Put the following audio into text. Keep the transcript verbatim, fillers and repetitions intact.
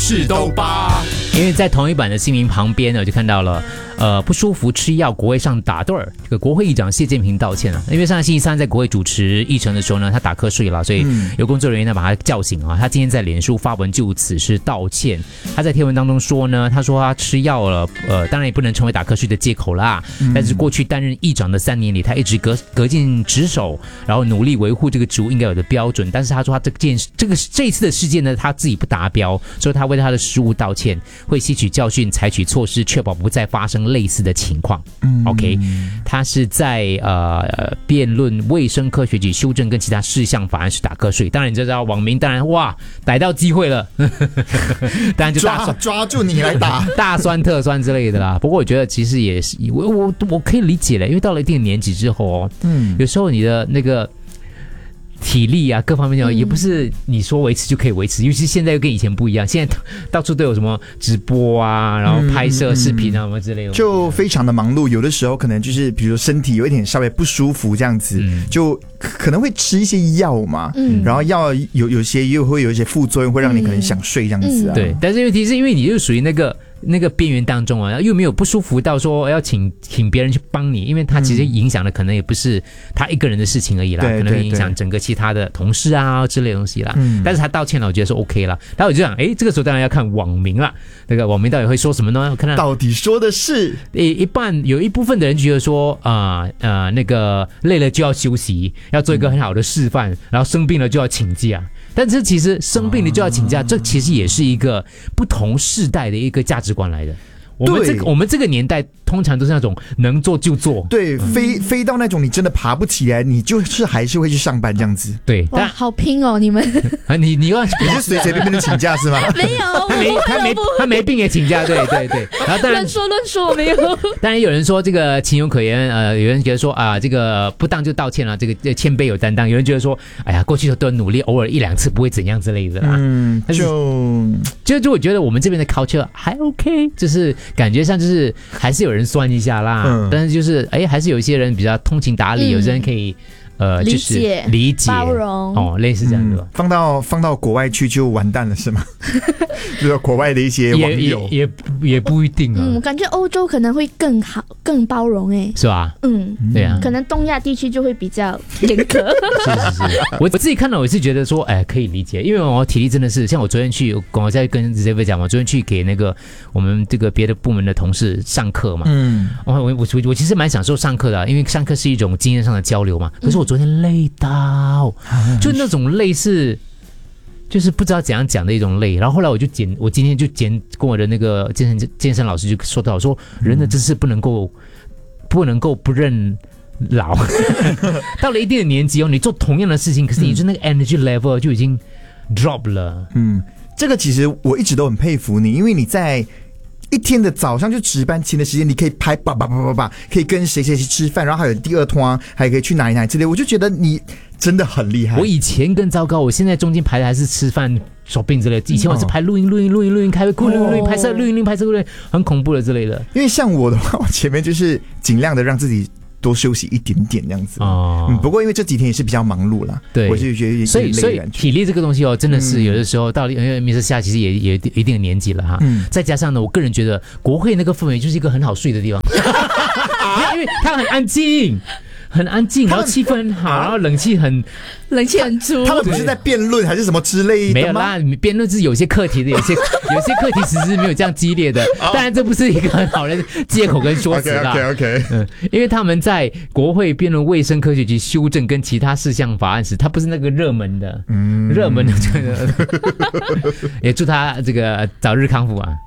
事都八。 因为在同一版的新闻旁边呢，我就看到了，呃，不舒服吃药，国会上打盹儿。这个国会议长谢建平道歉了，因为上个星期三在国会主持议程的时候呢，他打瞌睡了，所以有工作人员呢把他叫醒啊。他今天在脸书发文就此事道歉。他在贴文当中说呢，他说他吃药了，呃，当然也不能成为打瞌睡的借口啦。但是过去担任议长的三年里，他一直恪恪尽职守，然后努力维护这个职务应该有的标准。但是他说他这件这个这一次的事件呢，他自己不达标，所以他为他的失误道歉，会吸取教训，采取措施，确保不再发生类似的情况。嗯 OK， 他是在呃辩论卫生科学及修正跟其他事项法案时打瞌睡。当然你知道网民当然哇逮到机会了，当然就大抓抓住你来打， 大酸特酸之类的啦。不过我觉得其实也是我我我可以理解了，因为到了一定的年纪之后哦，嗯，有时候你的那个体力啊，各方面也不是你说维持就可以维持，尤其现在又跟以前不一样，现在到处都有什么直播啊，然后拍摄视频啊什么之类的， 就非常的忙碌。有的时候可能就是比如说身体有一点稍微不舒服这样子，嗯、就可能会吃一些药嘛，嗯、然后药有有些又会有一些副作用，会让你可能想睡这样子啊。 嗯、对，但是问题是因为你就属于那个。那个边缘当中啊，又没有不舒服到说要请请别人去帮你，因为他其实影响的可能也不是他一个人的事情而已啦， 嗯、 可能影响整个其他的同事啊之类的东西啦。嗯、但是他道歉了，我觉得是 OK 了。然后我就想，哎，这个时候当然要看网民了，那个网民到底会说什么呢？我看到到底说的是， 一一半有一部分的人觉得说啊呃, 呃那个累了就要休息，要做一个很好的示范，嗯、然后生病了就要请假。但是其实生病了就要请假，哦、这其实也是一个不同世代的一个价值观来的。我们这个我们这个年代通常都是那种能做就做， 对，嗯、飞飞到那种你真的爬不起来，你就是还是会去上班这样子。 对， 哇，好拼哦，你们啊，你你你是随随便便的请假是吗？ 没有， 他没他没他没病也请假，对对对。然后当然乱说乱说没有。 当然有人说这个情有可原，呃，有人觉得说啊，这个不当就道歉了，这个谦卑有担当。有人觉得说，哎呀，过去都很努力，偶尔一两次不会怎样之类的啦。 嗯，就就就我觉得我们这边的 culture 还 OK， 就是感觉上就是。还是有人酸一下啦，嗯、但是就是哎，还是有一些人比较通情达理，嗯、有些人可以呃， 理解就是理解包容哦，类似这样子、嗯。 放到放到国外去就完蛋了，是吗？就是国外的一些网友也 也, 也, 也不一定啊。 嗯，我感觉欧洲可能会更好、更包容哎， 是吧？ 嗯， 对啊， 可能东亚地区就会比较严格。 是是是，我我自己看到我是觉得说，哎，可以理解，因为我体力真的是，像我昨天去，我在跟 Xavier 讲嘛，我昨天去给那个我们这个别的部门的同事上课嘛，嗯，我我我我其实蛮享受上课的、啊，因为上课是一种经验上的交流嘛。可是我昨天累到，嗯、就那种累是。就是不知道怎样讲的一种累，然后后来我就简，我今天就简跟我的那个健身健身老师就说到说，人的知识不能够不能够不认老，到了一定的年纪哦，你做同样的事情，可是你就那个 energy level 就已经 drop 了。 嗯，这个其实我一直都很佩服你，因为你在一天的早上就值班前的时间，你可以拍叭叭叭叭叭，可以跟谁谁谁吃饭，然后还有第二团，还可以去哪里哪里之类，我就觉得你真的很厉害。 我以前更糟糕，我现在中间排的还是吃饭、shopping之类的。以前我是排录音、录音、录音、录音、开会、录音、录音、拍摄、录音、录音、拍摄、录音，很恐怖的之类的。 因为像我的话，我前面就是尽量的让自己多休息一点点这样子。哦，嗯，不过因为这几天也是比较忙碌啦， 对， 我就觉得所以所以体力这个东西哦，真的是有的时候到了，因为 Mister 夏其实也也有一定的年纪了哈，嗯，再加上呢，我个人觉得国会那个氛围就是一个很好睡的地方，因为它很安静。很安静，然后气氛很好，然后冷气很冷气很足。 他们不是在辩论还是什么之类的吗？ 没有啦，辩论是有些课题的，有些有些课题其实是没有这样激烈的。当然，这不是一个很好的借口跟说辞啦。 OK OK OK， 嗯，因为他们在国会辩论卫生科学及修正跟其他事项法案时，他不是那个热门的，嗯，热门的这个，也祝他这个早日康复啊。